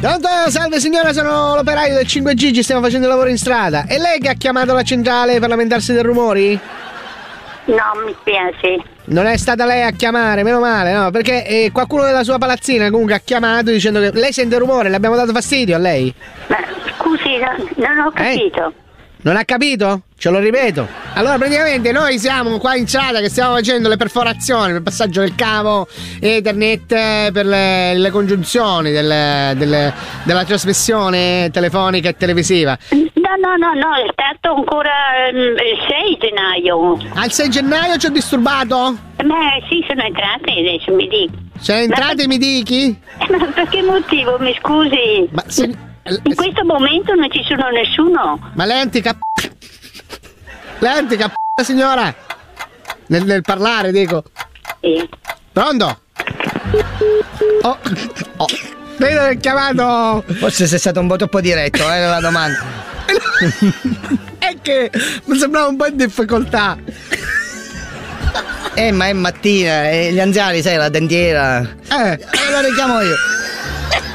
Pronto? Salve signora, sono l'operaio del 5G, ci stiamo facendo il lavoro in strada. È lei che ha chiamato la centrale per lamentarsi dei rumori? No, mi spiace. Non è stata lei a chiamare, meno male, no? Perché qualcuno della sua palazzina comunque ha chiamato dicendo che lei sente rumore, le abbiamo dato fastidio a lei. Ma scusi, non ho capito. Non ha capito? Ce lo ripeto. Allora praticamente noi siamo qua in strada che stiamo facendo le perforazioni per il passaggio del cavo Ethernet per le congiunzioni della trasmissione telefonica e televisiva. No, è stato ancora il 6 gennaio. Al 6 gennaio ci ho disturbato? Sì, sono entrate, adesso mi dica. Sono entrate, mi dichi? Ma per che motivo, mi scusi? Ma se... In questo momento non ci sono nessuno. Ma lei Lei signora? Nel parlare, dico. Sì. Pronto? Oh. Vedo che è chiamato. Forse sei stato un po' troppo diretto, la domanda. È che mi sembrava un po' in difficoltà. Ma è mattina, gli anziani, sai, la dentiera. Lo richiamo io.